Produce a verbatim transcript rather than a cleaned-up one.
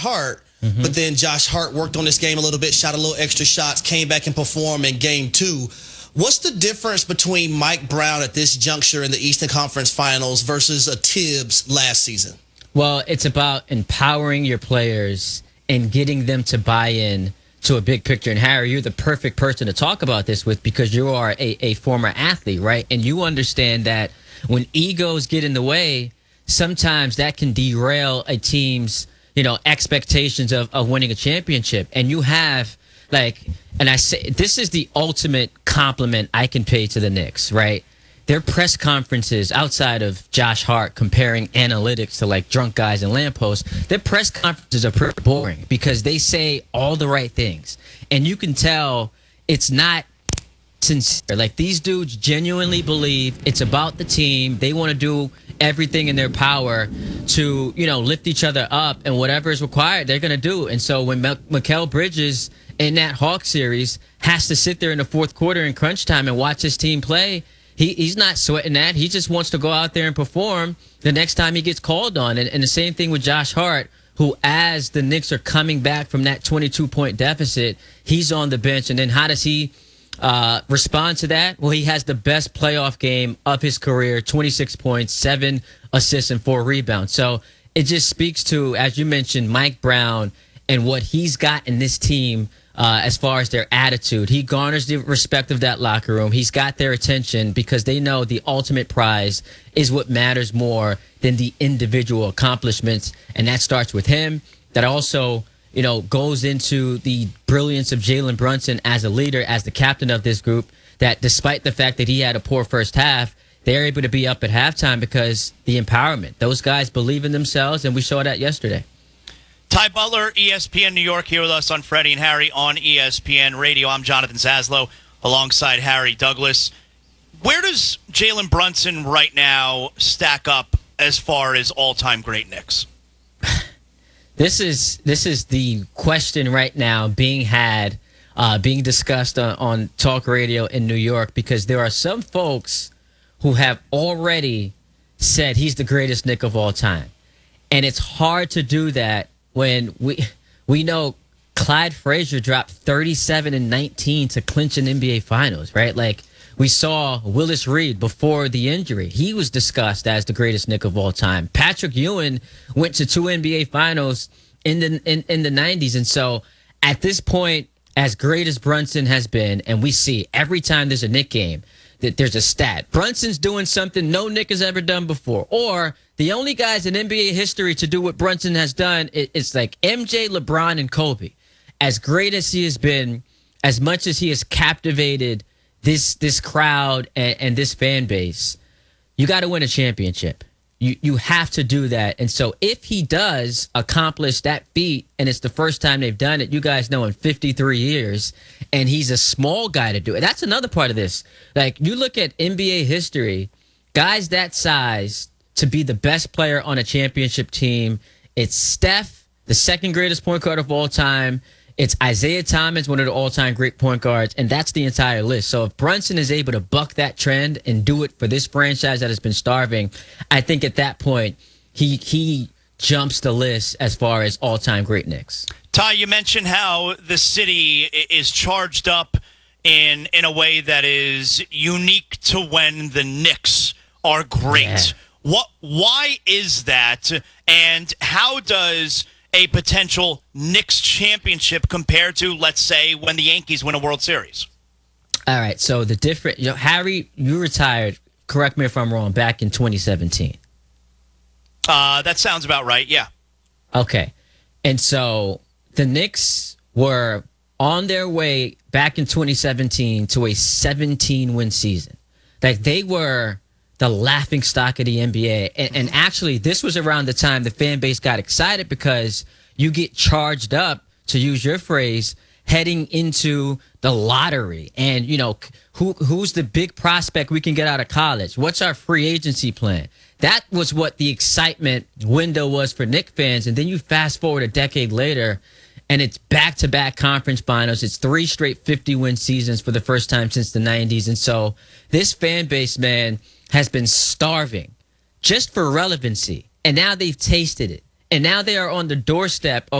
Hart, mm-hmm. but then Josh Hart worked on this game a little bit, shot a little extra shots, came back and performed in game two. What's the difference between Mike Brown at this juncture in the Eastern Conference Finals versus a Tibbs last season? Well, it's about empowering your players and getting them to buy in to a big picture. And Harry, you're the perfect person to talk about this with because you are a, a former athlete, right? And you understand that when egos get in the way, sometimes that can derail a team's, you know, expectations of, of winning a championship. And you have, like, and I say, this is the ultimate compliment I can pay to the Knicks, right? Their press conferences outside of Josh Hart comparing analytics to like drunk guys and lampposts, their press conferences are pretty boring because they say all the right things. And you can tell it's not sincere. Like these dudes genuinely believe it's about the team. They want to do everything in their power to, you know, lift each other up and whatever is required, they're going to do. And so when Mikal Bridges in that Hawks series has to sit there in the fourth quarter in crunch time and watch his team play, He he's not sweating that. He just wants to go out there and perform the next time he gets called on. And, and the same thing with Josh Hart, who, as the Knicks are coming back from that twenty-two point deficit, he's on the bench. And then how does he uh, respond to that? Well, he has the best playoff game of his career, twenty-six points, seven assists, and four rebounds. So it just speaks to, as you mentioned, Mike Brown and what he's got in this team. Uh, as far as their attitude, he garners the respect of that locker room. He's got their attention because they know the ultimate prize is what matters more than the individual accomplishments. And that starts with him. That also, you know, goes into the brilliance of Jalen Brunson as a leader, as the captain of this group, that despite the fact that he had a poor first half, they're able to be up at halftime because the empowerment. Those guys believe in themselves, and we saw that yesterday. Ty Butler, E S P N New York, here with us on Freddie and Harry on E S P N Radio. I'm Jonathan Zaslow alongside Harry Douglas. Where does Jalen Brunson right now stack up as far as all-time great Knicks? This is this is the question right now being had, uh, being discussed on, on talk radio in New York because there are some folks who have already said he's the greatest Knick of all time. And it's hard to do that when we we know Clyde Frazier dropped thirty-seven and nineteen to clinch an N B A Finals, right? Like we saw Willis Reed before the injury. He was discussed as the greatest Knick of all time. Patrick Ewing went to two N B A Finals in the in, in the nineties. And so at this point, as great as Brunson has been, and we see every time there's a Knick game, that there's a stat. Brunson's doing something no Knick has ever done before. Or the only guys in N B A history to do what Brunson has done, it, it's like M J, LeBron, and Kobe. As great as he has been, as much as he has captivated this this crowd and, and this fan base, you got to win a championship. You you have to do that. And so if he does accomplish that feat, and it's the first time they've done it, you guys know, in fifty-three years, and he's a small guy to do it. That's another part of this. Like, you look at N B A history, guys that size to be the best player on a championship team, it's Steph, the second greatest point guard of all time. It's Isaiah Thomas, one of the all-time great point guards, and that's the entire list. So if Brunson is able to buck that trend and do it for this franchise that has been starving, I think at that point he he jumps the list as far as all-time great Knicks. Ty, you mentioned how the city is charged up in in a way that is unique to when the Knicks are great. Yeah. What? Why is that? And how does a potential Knicks championship compare to, let's say, when the Yankees win a World Series? All right, so the different, you know, Harry, you retired, correct me if I'm wrong, back in twenty seventeen. Uh, that sounds about right, yeah. Okay, and so the Knicks were on their way back in twenty seventeen to a seventeen-win season. Like, they were the laughing stock of the N B A. And, and actually, this was around the time the fan base got excited because you get charged up, to use your phrase, heading into the lottery. And, you know, who who's the big prospect we can get out of college? What's our free agency plan? That was what the excitement window was for Knicks fans. And then you fast forward a decade later, and it's back-to-back conference finals. It's three straight fifty-win seasons for the first time since the nineties. And so this fan base, man, has been starving just for relevancy. And now they've tasted it. And now they are on the doorstep of